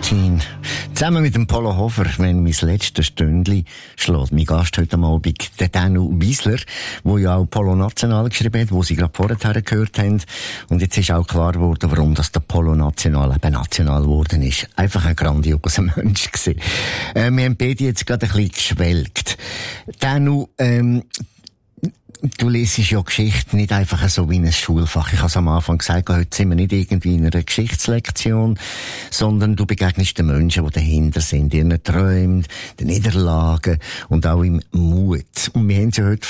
13. Zusammen mit dem Polo Hofer, wenn mein letztes Stündli schlägt. Mein Gast heute Abend, der Danu Wiesler, der ja auch Polo National geschrieben hat, wo sie gerade vorher gehört haben. Und jetzt ist auch klar geworden, warum das der Polo National eben national geworden ist. Einfach ein grandioser Mensch gewesen. Wir haben beide jetzt gerade ein bisschen geschwelgt. Danu, du lesest ja Geschichte nicht einfach so wie ein Schulfach. Ich habe es am Anfang gesagt, heute sind wir nicht irgendwie in einer Geschichtslektion, sondern du begegnest den Menschen, die dahinter sind, ihren Träumen, den Niederlagen und auch im Mut. Und wir haben ja heute